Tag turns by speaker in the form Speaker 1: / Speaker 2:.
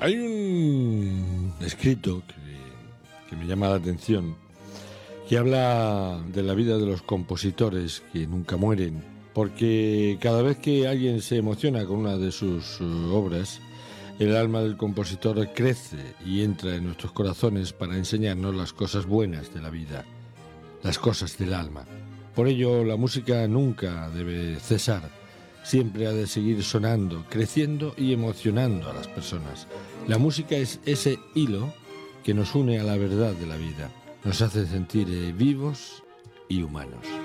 Speaker 1: Hay un escrito que me llama la atención, que habla de la vida de los compositores que nunca mueren, porque cada vez que alguien se emociona con una de sus obras, el alma del compositor crece y entra en nuestros corazones para enseñarnos las cosas buenas de la vida, las cosas del alma. Por ello, la música nunca debe cesar, siempre ha de seguir sonando, creciendo y emocionando a las personas. La música es ese hilo que nos une a la verdad de la vida, nos hace sentir vivos y humanos.